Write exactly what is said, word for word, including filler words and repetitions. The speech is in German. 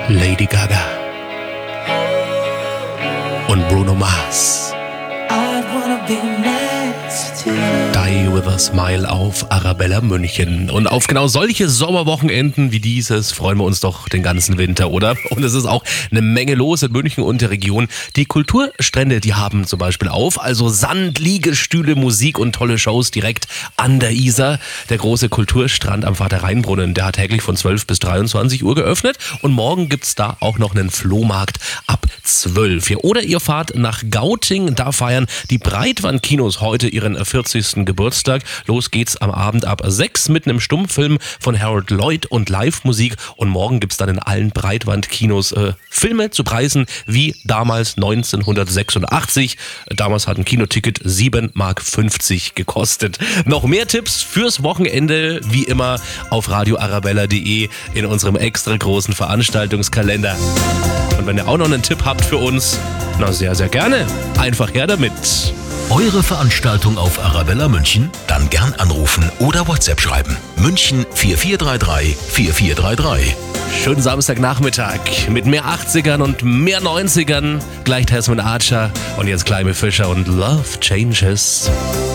Lady Gaga und Bruno Mars. Die with a Smile auf Arabella München. Und auf genau solche Sommerwochenenden wie dieses freuen wir uns doch den ganzen Winter, oder? Und es ist auch eine Menge los in München und der Region. Die Kulturstrände, die haben zum Beispiel auf, also Sand, Liegestühle, Musik und tolle Shows direkt an der Isar. Der große Kulturstrand am Vater-Rhein-Brunnen, der hat täglich von zwölf bis dreiundzwanzig Uhr geöffnet. Und morgen gibt's da auch noch einen Flohmarkt ab zwölf. Ja, oder ihr fahrt nach Gauting, da feiern die Breitwandkinos heute ihren vierzigsten Geburtstag. Los geht's am Abend ab sechs mit einem Stummfilm von Harold Lloyd und Live-Musik. Und morgen gibt's dann in allen Breitwandkinos äh, Filme zu Preisen wie damals neunzehnhundertsechsundachtzig. Damals hat ein Kinoticket sieben Mark fünfzig gekostet. Noch mehr Tipps fürs Wochenende wie immer auf radio arabella punkt de in unserem extra großen Veranstaltungskalender. Und wenn ihr auch noch einen Tipp habt für uns, na sehr, sehr gerne. Einfach her damit. Eure Veranstaltung auf Arabella München? Dann gern anrufen oder WhatsApp schreiben. München vier vier drei drei vier vier drei drei. Schönen Samstagnachmittag mit mehr achtzigern und mehr neunzigern. Gleich Tasman Archer und jetzt Climate Fisher und Love Changes.